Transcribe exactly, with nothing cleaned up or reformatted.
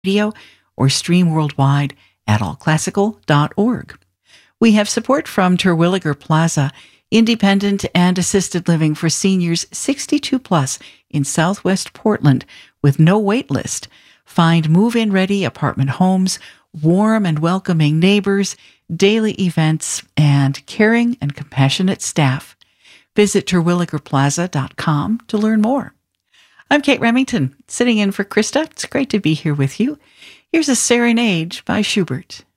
radio or stream worldwide at all classical dot org. We have support from Terwilliger Plaza, independent and assisted living for seniors sixty-two plus in Southwest Portland with no wait list. Find move-in ready apartment homes, warm and welcoming neighbors, daily events, and caring and compassionate staff. Visit terwilliger plaza dot com to learn more. I'm Kate Remington, sitting in for Krista. It's great to be here with you. Here's a Serenade by Schubert.